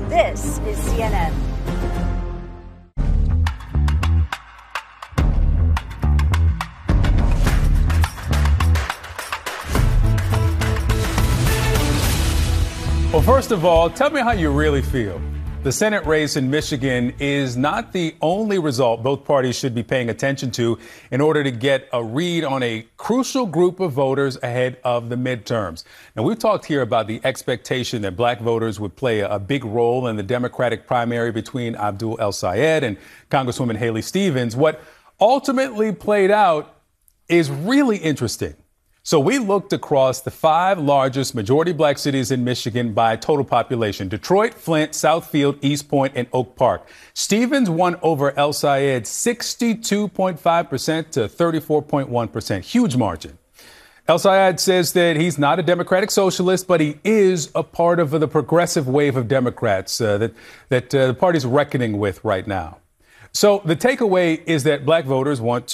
This is CNN. Well, first of all, tell me how you really feel. The Senate race in Michigan is not the only result both parties should be paying attention to in order to get a read on a crucial group of voters ahead of the midterms. Now, we've talked here about the expectation that black voters would play a big role in the Democratic primary between Abdul El-Sayed and Congresswoman Haley Stevens. What ultimately played out is really interesting. So we looked across the 5 largest majority black cities in Michigan by total population: Detroit, Flint, Southfield, East Point, and Oak Park. Stevens won over El-Sayed 62.5% to 34.1%. Huge margin. El-Sayed says that he's not a Democratic socialist, but he is a part of the progressive wave of Democrats that the party's reckoning with right now. So the takeaway is that black voters want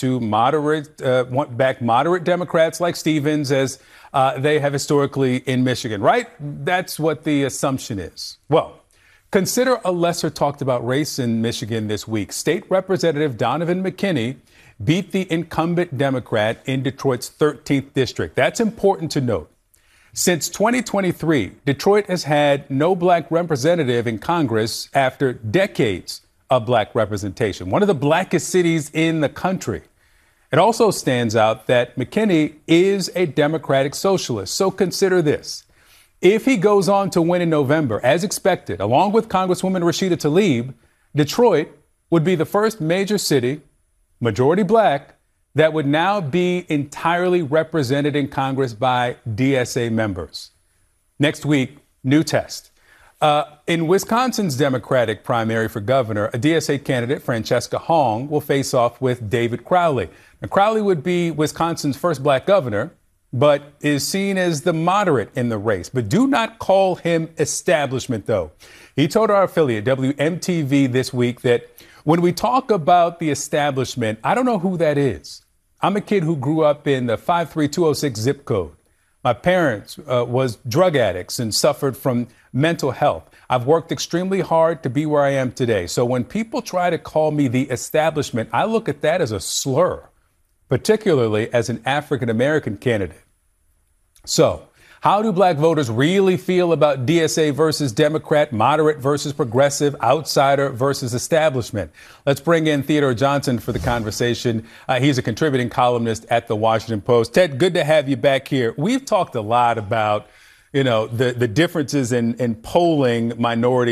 back moderate Democrats like Stevens, as they have historically in Michigan, right? That's what the assumption is. Well, consider a lesser talked about race in Michigan this week. State Representative Donovan McKinney beat the incumbent Democrat in Detroit's 13th district. That's important to note. Since 2023, Detroit has had no black representative in Congress after decades of black representation, one of the blackest cities in the country. It also stands out that McKinney is a Democratic socialist. So consider this. If he goes on to win in November, as expected, along with Congresswoman Rashida Tlaib, Detroit would be the first major city, majority black, that would now be entirely represented in Congress by DSA members. Next week, new test. In Wisconsin's Democratic primary for governor, a DSA candidate, Francesca Hong, will face off with David Crowley. Now, Crowley would be Wisconsin's first black governor, but is seen as the moderate in the race. But do not call him establishment, though. He told our affiliate, WMTV, this week that when we talk about the establishment, I don't know who that is. I'm a kid who grew up in the 53206 zip code. My parents was drug addicts and suffered from mental health. I've worked extremely hard to be where I am today. So when people try to call me the establishment, I look at that as a slur, particularly as an African-American candidate. So how do black voters really feel about DSA versus Democrat, moderate versus progressive, outsider versus establishment? Let's bring in Theodore Johnson for the conversation. He's a contributing columnist at The Washington Post. Ted, good to have you back here. We've talked a lot about, the differences in polling minority